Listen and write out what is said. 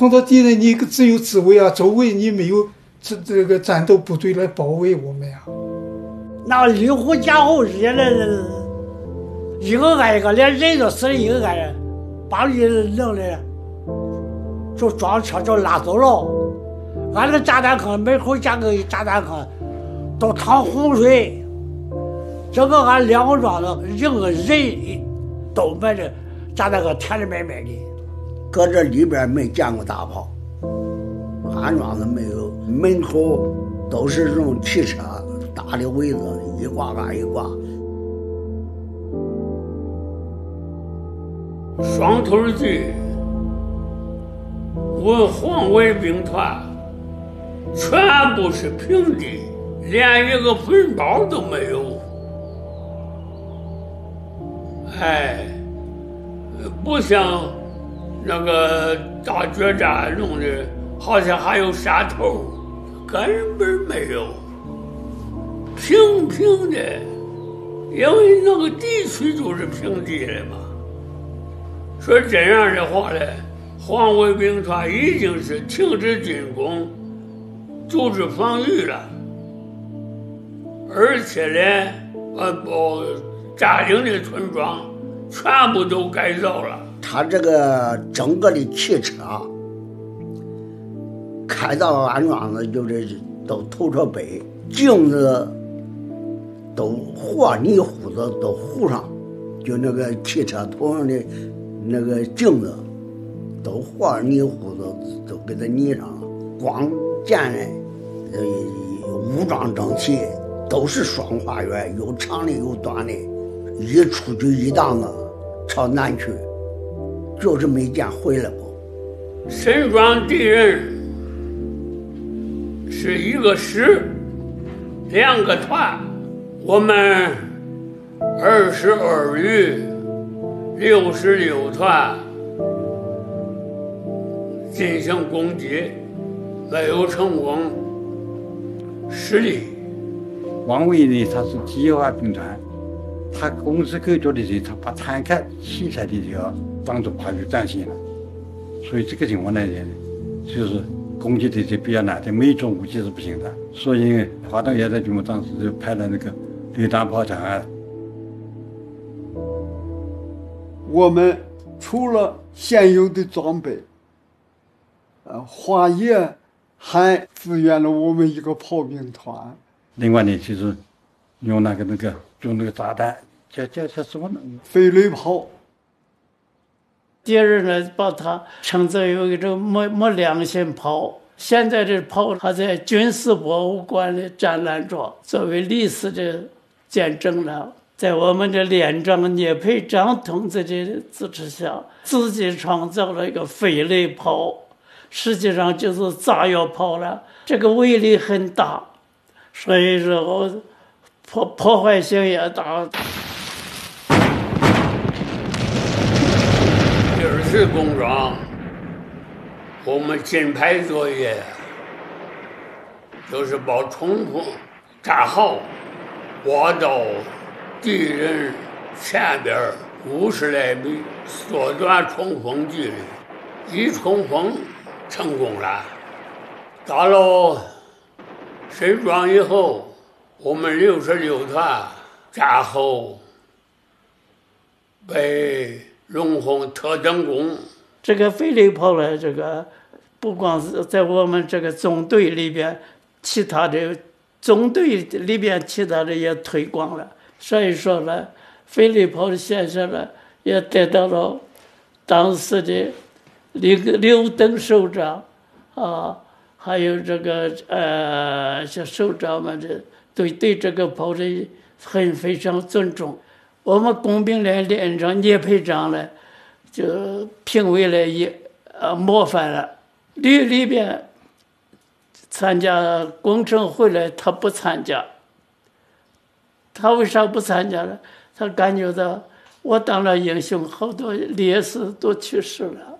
碰到敌人，你只有自卫啊，周围你没有这个战斗部队来包围我们呀。 那离虎夹虎日的，一个挨一个，连人都死了一个挨，把你弄的就装车就拉走了。俺那个炸弹坑门口加个炸弹坑，都淌洪水。这个俺2个庄子任何人都埋着炸弹坑填的满满的。 搁这里边没见过大炮，俺庄子没有，门口都是这种汽车大的围子，一挂挂一挂。 双头骑我黄卫兵团全部是平地，连一个坟包都没有。哎，不像那个大决战弄的，好像还有山头，根本没有，平平的，因为那个地区就是平地的嘛。说这样的话呢，黄卫兵团已经是停止进攻，阻止防御了，而且呢，占领的村庄全部都改造了。 他这个整个的汽车开到俺庄子，就是都头朝北，镜子都和泥糊子都糊上，就那个汽车头上的那个镜子都和泥糊子都给它泥上了。光见人武装整齐，都是双花园，有长的有短的，一出去一档子朝南去，就是没见回来过。 沈庄敌人是一个师，2个团，我们22旅66团进行攻击，没有成功，失利。 王维呢，他是机械化兵团，他公司构筑的时候，他把坦克器材的这个当做跨越战线了，所以这个情况呢，就是攻击的就比较难的，每种武器是不行的。所以华东野战军当时就派了那个榴弹炮长啊。 我们除了现有的装备，华野还支援了我们一个炮兵团。 另外呢，就是用那个炸弹，叫什么呢？ 飞雷炮。 敌人呢，把它称作有一种没良心炮。现在这炮还在军事博物馆的展览着，作为历史的见证了。在我们的连长聂培章同志的支持下，自己创造了一个飞雷炮，实际上就是炸药炮了。这个威力很大，所以说破坏性也大。 第2次工庄，我们金牌作业就是把冲锋炸好，挖到敌人前边50来米，缩短冲锋距离，一冲锋成功了。到了沈庄以后，我们66团战后被荣获特等功。 这个飞雷炮呢，这个不光是在我们这个中队里边，其他的中队里边其他的也推广了。所以说呢，飞雷炮的现象呢，也得到了当时的刘登首长啊，还有这个像首长们的对这个炮的非常尊重。我们工兵连连长聂培章呢，就评为了模范了。里边参加工程会了，他不参加。他为啥不参加呢？他感觉到我当了英雄，好多烈士都去世了。